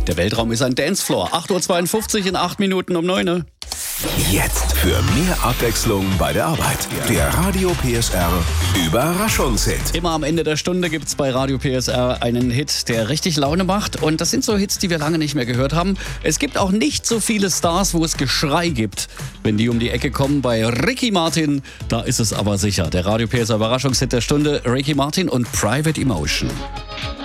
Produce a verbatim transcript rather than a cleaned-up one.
Der Weltraum ist ein Dancefloor. acht Uhr zweiundfünfzig in acht Minuten um neun. Jetzt für mehr Abwechslung bei der Arbeit. Der Radio P S R Überraschungshit. Immer am Ende der Stunde gibt es bei Radio P S R einen Hit, der richtig Laune macht. Und das sind so Hits, die wir lange nicht mehr gehört haben. Es gibt auch nicht so viele Stars, wo es Geschrei gibt, wenn die um die Ecke kommen. Bei Ricky Martin, da ist es aber sicher. Der Radio P S R Überraschungshit der Stunde, Ricky Martin und Private Emotion.